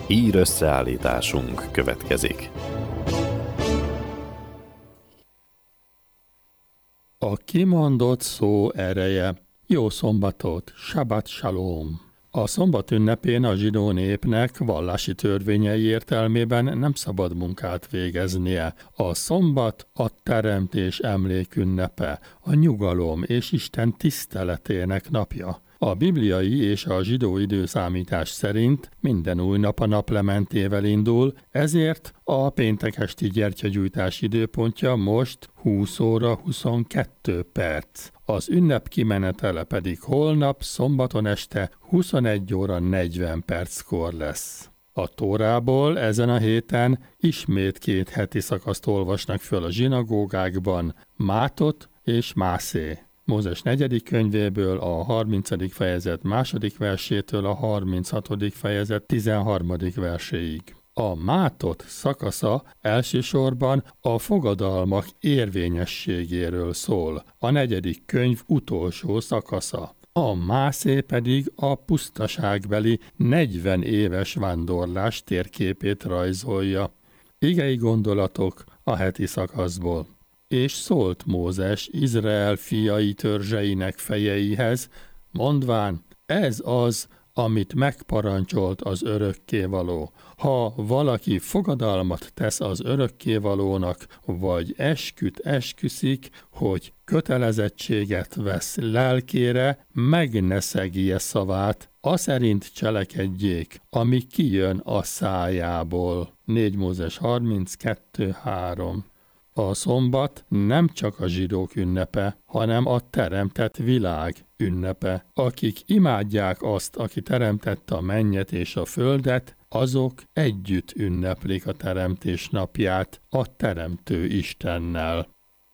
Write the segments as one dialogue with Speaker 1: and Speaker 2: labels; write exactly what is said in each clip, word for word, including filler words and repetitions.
Speaker 1: Hír összeállításunk következik.
Speaker 2: A kimondott szó ereje. Jó szombatot, Sabbat Shalom! A szombat ünnepén a zsidó népnek vallási törvényei értelmében nem szabad munkát végeznie. A szombat a teremtés emlékünnepe, a nyugalom és Isten tiszteletének napja. A bibliai és a zsidó időszámítás szerint minden új nap a naplementével indul, ezért a péntek esti gyertyagyújtás időpontja most húsz óra huszonkettő perc. Az ünnep kimenetele pedig holnap, szombaton este huszonegy óra negyven perckor lesz. A Tórából ezen a héten ismét két heti szakaszt olvasnak föl a zsinagógákban, Mátot és Mászé. Mózes negyedik könyvéből a harmincadik fejezet második versétől a harminchatodik fejezet tizenharmadik verséig. A Mátot szakasza elsősorban a fogadalmak érvényességéről szól, a negyedik könyv utolsó szakasza. A Mászé pedig a pusztaságbeli negyven éves vándorlás térképét rajzolja. Igei gondolatok a heti szakaszból. És szólt Mózes Izrael fiai törzseinek fejeihez, mondván, ez az, amit megparancsolt az örökkévaló. Ha valaki fogadalmat tesz az örökkévalónak, vagy esküt esküszik, hogy kötelezettséget vesz lelkére, meg ne szegje szavát, aszerint cselekedjék, ami kijön a szájából. négy Mózes harminckettő három. A szombat nem csak a zsidók ünnepe, hanem a teremtett világ ünnepe. Akik imádják azt, aki teremtette a mennyet és a földet, azok együtt ünneplik a teremtés napját a teremtő Istennel.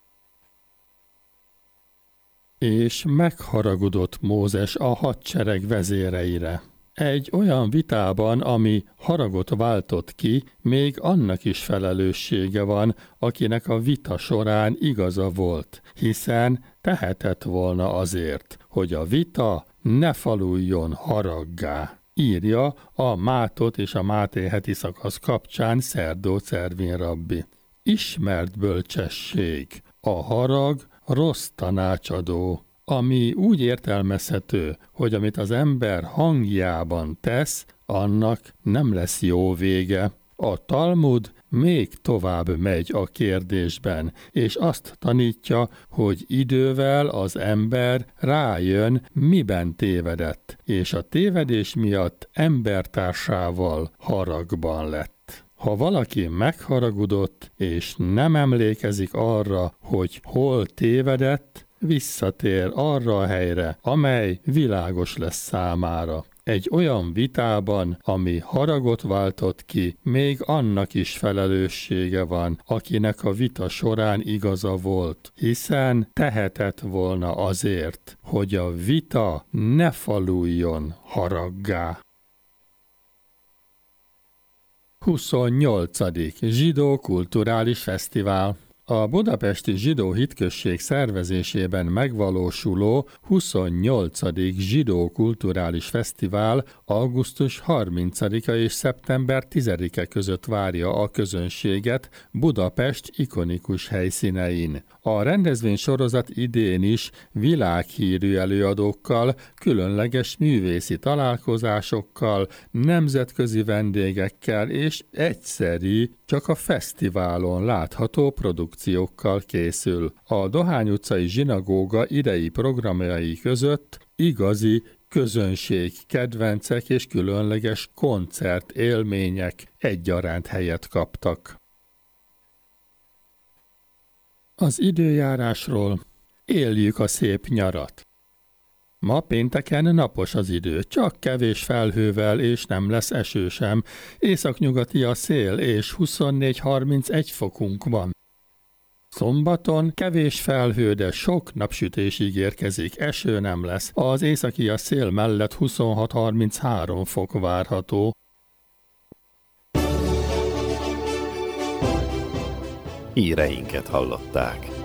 Speaker 2: És megharagudott Mózes a hadsereg vezéreire. Egy olyan vitában, ami haragot váltott ki, még annak is felelőssége van, akinek a vita során igaza volt, hiszen tehetett volna azért, hogy a vita ne faluljon haraggá. Írja a Mátot és a Máté heti szakasz kapcsán Szerdó Cervin rabbi. Ismert bölcsesség, a harag rossz tanácsadó, ami úgy értelmezhető, hogy amit az ember hangjában tesz, annak nem lesz jó vége. A Talmud még tovább megy a kérdésben, és azt tanítja, hogy idővel az ember rájön, miben tévedett, és a tévedés miatt embertársával haragban lett. Ha valaki megharagudott, és nem emlékezik arra, hogy hol tévedett, visszatér arra a helyre, amely világos lesz számára. Egy olyan vitában, ami haragot váltott ki, még annak is felelőssége van, akinek a vita során igaza volt, hiszen tehetett volna azért, hogy a vita ne faluljon haraggá. huszonnyolcadik Zsidó Kulturális Fesztivál. A Budapesti Zsidó Hitközség szervezésében megvalósuló huszonnyolcadik Zsidó Kulturális Fesztivál augusztus harmincadika és szeptember tizedike között várja a közönséget Budapest ikonikus helyszínein. A rendezvénysorozat idén is világhírű előadókkal, különleges művészi találkozásokkal, nemzetközi vendégekkel és egyszeri, csak a fesztiválon látható produkciókkal készül. A Dohány utcai zsinagóga idei programjai között igazi közönség, kedvencek és különleges koncert élmények egyaránt helyet kaptak. Az időjárásról. Éljük a szép nyarat. Ma pénteken napos az idő, csak kevés felhővel és nem lesz eső sem. Északnyugati a szél és huszonnégy harmincegy fokunk van. Szombaton kevés felhő, de sok napsütés ígérkezik, eső nem lesz. Az északi a szél mellett huszonhat harminchárom fok várható.
Speaker 1: Híreinket hallották.